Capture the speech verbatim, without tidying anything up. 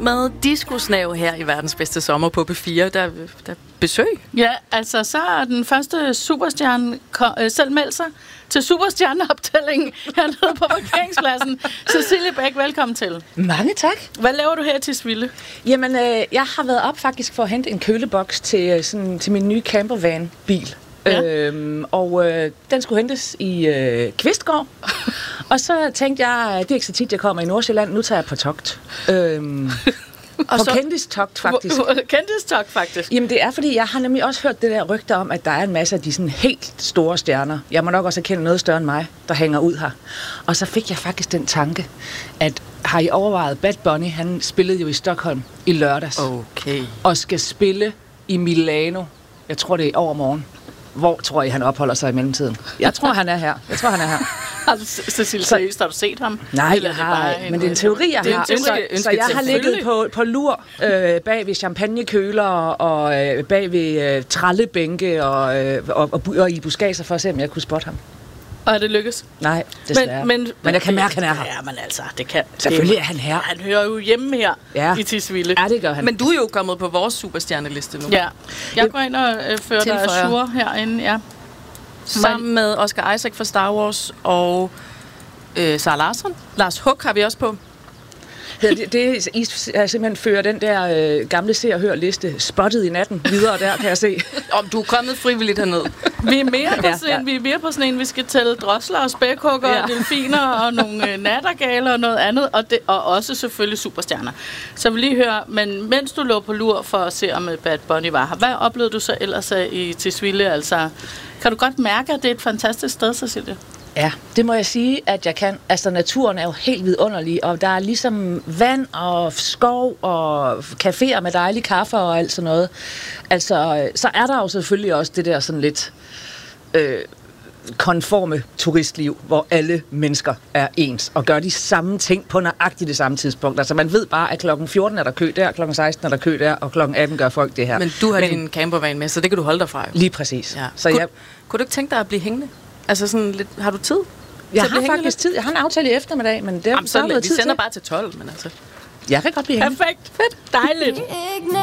med diskusnav her i Verdens Bedste Sommer på P fire. Der, der besøg. Ja, altså så er den første superstjerne øh, selv meldt sig til superstjerneoptællingen hernede på parkeringspladsen. Cecilie Bæk, velkommen til. Mange tak. Hvad laver du her til Tisvilde? Jamen, øh, jeg har været op faktisk for at hente en køleboks til, sådan, til min nye campervan-bil. Ja. Øhm, og øh, den skulle hentes i øh, Kvistgård. Og så tænkte jeg, det er ikke så tit, jeg kommer i Nordsjælland. Nu tager jeg på togt. Øhm, og på så, kendistogt, faktisk. Kendistogt, faktisk? Jamen, det er, fordi jeg har nemlig også hørt det der rygte om, at der er en masse af de sådan helt store stjerner. Jeg må nok også erkende noget større end mig, der hænger ud her. Og så fik jeg faktisk den tanke, at har I overvejet, Bad Bunny, han spillede jo i Stockholm i lørdags. Okay. Og skal spille i Milano. Jeg tror, det er i overmorgen. Hvor tror I, han opholder sig i mellemtiden? Jeg tror, han er her. Jeg tror, han er her. Har du, Cecilie, seriøst, har du set ham? Nej, jeg har, men det er en teori, jeg har. Teori, så, så jeg har ligget på, på lur øh, bag ved champagnekøler og øh, bag ved øh, trallebænke og, øh, og, og, og i buskager for at se, om jeg kunne spotte ham. Og er det lykkes? Nej, desværre. Men, men, men jeg kan mærke, at han er her. Ja, men altså, det kan... Selvfølgelig er han her. Han hører jo hjemme her ja. i Tisvilde. Ja, det gør han. Men du er jo kommet på vores superstjerneliste nu. Ja. Jeg går ind og øh, fører dig Azure herinde, ja. Sammen med Oscar Isaac fra Star Wars og øh, Sarah Larsson. Lars Huck har vi også på. Det, det I er simpelthen fører den der øh, gamle se og hør liste spottet i natten videre der, kan jeg se. Om du er kommet frivilligt herned. Vi er mere på ja, sådan en, ja. vi er mere på sådan en, vi skal tælle drosler og spækhugger ja. og delfiner og nogle øh, nattergaler og noget andet, og, det, og også selvfølgelig superstjerner. Så vi lige høre, men mens du lå på lur for at se, om Bad Bunny var her, hvad oplevede du så ellers i Tisvilde? Altså, kan du godt mærke, at det er et fantastisk sted, Cecilie? Ja, det må jeg sige, at jeg kan. Altså, naturen er jo helt vidunderlig, og der er ligesom vand og skov og caféer med dejlig kaffe og alt sådan noget. Altså, så er der jo selvfølgelig også det der sådan lidt øh, konforme turistliv, hvor alle mennesker er ens og gør de samme ting på nøjagtigt det samme tidspunkt. Altså, man ved bare, at klokken fjorten er der kø der, klokken seksten er der kø der, og klokken atten gør folk det her. Men du har Men, din campervan med, så det kan du holde dig fra. Jo. Lige præcis. Ja. Så Kun, jeg, kunne du ikke tænke dig at blive hængende? Altså sådan lidt, har du tid? Jeg har faktisk lidt? tid. Jeg har en aftale i eftermiddag, men det er Jamen, så noget vi tid sender til. bare til tolv, men altså. Jeg kan godt blive hængende. Perfekt. Fedt. Dejligt.